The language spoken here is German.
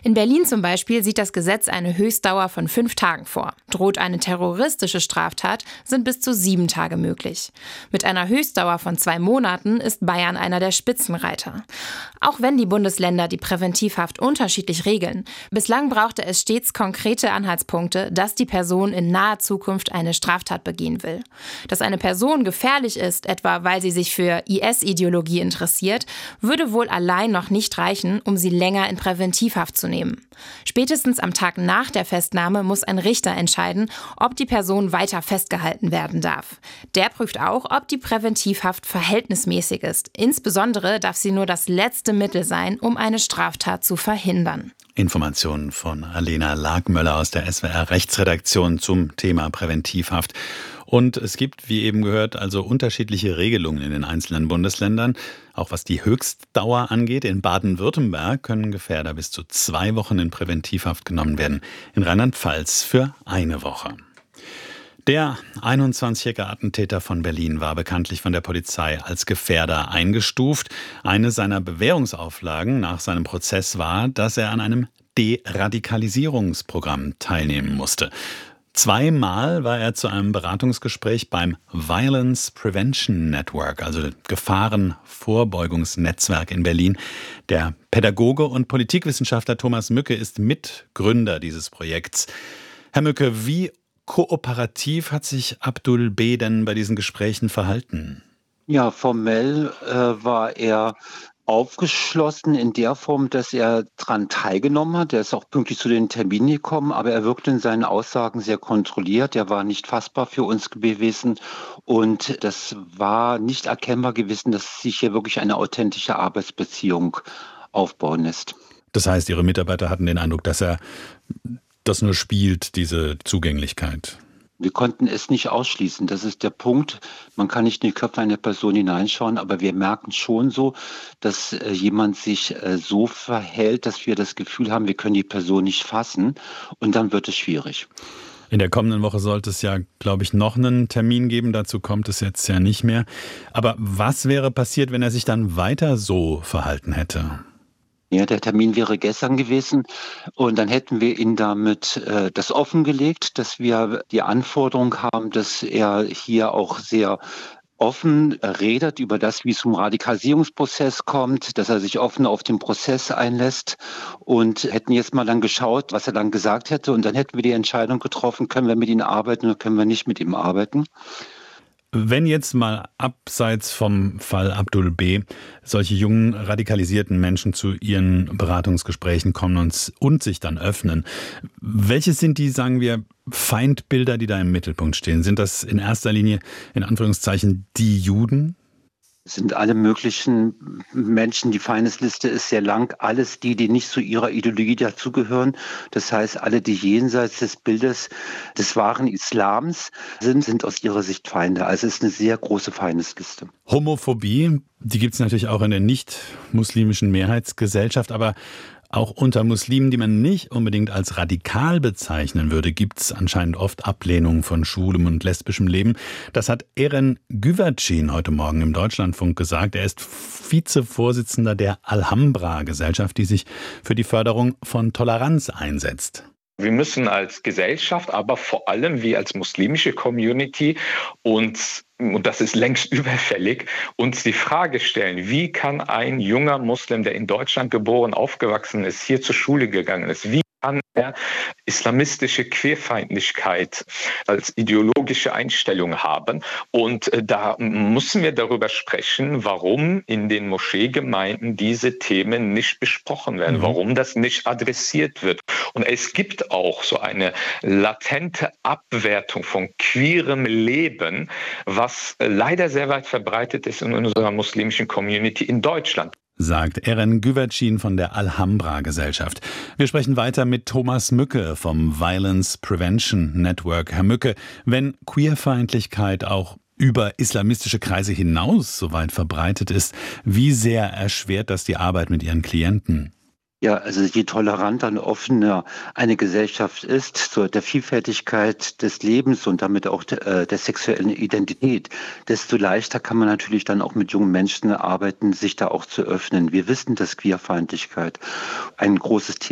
In Berlin zum Beispiel sieht das Gesetz eine Höchstdauer von 5 Tagen vor. Droht eine terroristische Straftat, sind bis zu 7 Tage möglich. Mit einer Höchstdauer von 2 Monaten ist Bayern einer der Spitzenreiter. Auch wenn die Bundesländer die Präventivhaft unterschiedlich regeln, bislang brauchte es stets konkrete Anhaltspunkte, dass die Person in naher Zukunft eine Straftat begehen will. Dass eine Person gefährlich ist, etwa weil sie sich für IS-Ideologie interessiert, würde wohl allein noch nicht reichen, um sie länger in Präventivhaft zu nehmen. Spätestens am Tag nach der Festnahme muss ein Richter entscheiden, ob die Person weiter festgehalten werden darf. Der prüft auch, ob die Präventivhaft verhältnismäßig ist. Insbesondere darf sie nur das letzte Mittel sein, um eine Straftat zu verhindern. Informationen von Alena Lagmöller aus der SWR Rechtsredaktion zum Thema Präventivhaft. Und es gibt, wie eben gehört, also unterschiedliche Regelungen in den einzelnen Bundesländern. Auch was die Höchstdauer angeht. In Baden-Württemberg können Gefährder bis zu 2 Wochen in Präventivhaft genommen werden. In Rheinland-Pfalz für 1 Woche. Der 21-jährige Attentäter von Berlin war bekanntlich von der Polizei als Gefährder eingestuft. Eine seiner Bewährungsauflagen nach seinem Prozess war, dass er an einem Deradikalisierungsprogramm teilnehmen musste. 2-mal war er zu einem Beratungsgespräch beim Violence Prevention Network, also Gefahrenvorbeugungsnetzwerk in Berlin. Der Pädagoge und Politikwissenschaftler Thomas Mücke ist Mitgründer dieses Projekts. Herr Mücke, wie kooperativ hat sich Abdul B. denn bei diesen Gesprächen verhalten? Ja, formell war er aufgeschlossen in der Form, dass er daran teilgenommen hat. Er ist auch pünktlich zu den Terminen gekommen, aber er wirkte in seinen Aussagen sehr kontrolliert. Er war nicht fassbar für uns gewesen und das war nicht erkennbar gewesen, dass sich hier wirklich eine authentische Arbeitsbeziehung aufbauen lässt. Das heißt, Ihre Mitarbeiter hatten den Eindruck, dass er das nur spielt, diese Zugänglichkeit? Wir konnten es nicht ausschließen. Das ist der Punkt. Man kann nicht in die Köpfe einer Person hineinschauen, aber wir merken schon so, dass jemand sich so verhält, dass wir das Gefühl haben, wir können die Person nicht fassen und dann wird es schwierig. In der kommenden Woche sollte es ja, glaube ich, noch einen Termin geben. Dazu kommt es jetzt ja nicht mehr. Aber was wäre passiert, wenn er sich dann weiter so verhalten hätte? Ja, der Termin wäre gestern gewesen und dann hätten wir ihn damit das offengelegt, dass wir die Anforderung haben, dass er hier auch sehr offen redet über das, wie es zum Radikalisierungsprozess kommt, dass er sich offen auf den Prozess einlässt und hätten jetzt mal dann geschaut, was er dann gesagt hätte und dann hätten wir die Entscheidung getroffen, können wir mit ihm arbeiten oder können wir nicht mit ihm arbeiten. Wenn jetzt mal abseits vom Fall Abdul B. solche jungen, radikalisierten Menschen zu ihren Beratungsgesprächen kommen und sich dann öffnen, welche sind die, sagen wir, Feindbilder, die da im Mittelpunkt stehen? Sind das in erster Linie, in Anführungszeichen, die Juden? Es sind alle möglichen Menschen, die Feindesliste ist sehr lang, alles die nicht zu ihrer Ideologie dazugehören. Das heißt, alle, die jenseits des Bildes des wahren Islams sind aus ihrer Sicht Feinde. Also es ist eine sehr große Feindesliste. Homophobie, die gibt es natürlich auch in der nicht-muslimischen Mehrheitsgesellschaft, aber auch unter Muslimen, die man nicht unbedingt als radikal bezeichnen würde, gibt es anscheinend oft Ablehnung von schwulem und lesbischem Leben. Das hat Eren Güvercin heute Morgen im Deutschlandfunk gesagt. Er ist Vizevorsitzender der Alhambra-Gesellschaft, die sich für die Förderung von Toleranz einsetzt. Wir müssen als Gesellschaft, aber vor allem wir als muslimische Community und das ist längst überfällig, uns die Frage stellen, wie kann ein junger Muslim, der in Deutschland geboren, aufgewachsen ist, hier zur Schule gegangen ist, wie kann er islamistische Queerfeindlichkeit als ideologische Einstellung haben? Und da müssen wir darüber sprechen, warum in den Moscheegemeinden diese Themen nicht besprochen werden, warum das nicht adressiert wird. Und es gibt auch so eine latente Abwertung von queerem Leben, was leider sehr weit verbreitet ist in unserer muslimischen Community in Deutschland. Sagt Eren Güvercin von der Alhambra-Gesellschaft. Wir sprechen weiter mit Thomas Mücke vom Violence Prevention Network. Herr Mücke, wenn Queerfeindlichkeit auch über islamistische Kreise hinaus so weit verbreitet ist, wie sehr erschwert das die Arbeit mit Ihren Klienten? Ja, also je toleranter und offener eine Gesellschaft ist, zur der Vielfältigkeit des Lebens und damit auch der sexuellen Identität, desto leichter kann man natürlich dann auch mit jungen Menschen arbeiten, sich da auch zu öffnen. Wir wissen, dass Queerfeindlichkeit ein großes Thema